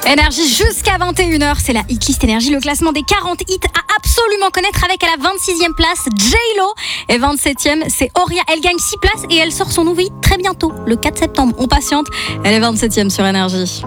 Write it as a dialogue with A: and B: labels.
A: Énergie jusqu'à 21h, c'est la Hitlist Énergie, le classement des 40 hits à absolument connaître avec à la 26e place J-Lo et 27e c'est Auria. Elle gagne 6 places et elle sort son nouveau hit très bientôt, le 4 septembre. On patiente, elle est 27e sur Énergie.